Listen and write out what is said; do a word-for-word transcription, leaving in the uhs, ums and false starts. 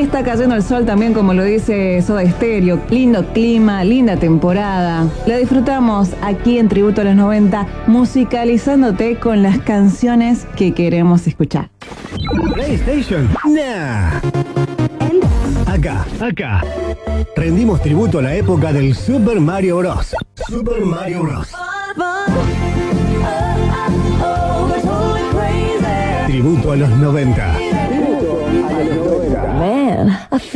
está cayendo el sol también, como lo dice Soda Stereo. Lindo clima, linda temporada. La disfrutamos aquí en Tributo a los noventa, musicalizándote con las canciones que queremos escuchar. PlayStation, nah. Acá, acá. Rendimos tributo a la época del Super Mario Bros. Super Mario Bros. Tributo a los noventa. Tributo a los noventa. Man, I